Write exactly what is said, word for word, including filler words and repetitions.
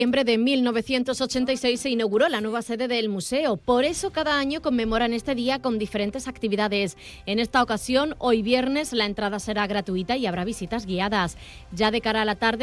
En noviembre de mil novecientos ochenta y seis se inauguró la nueva sede del museo. Por eso cada año conmemoran este día con diferentes actividades. En esta ocasión, hoy viernes, la entrada será gratuita y habrá visitas guiadas. Ya de cara a la tarde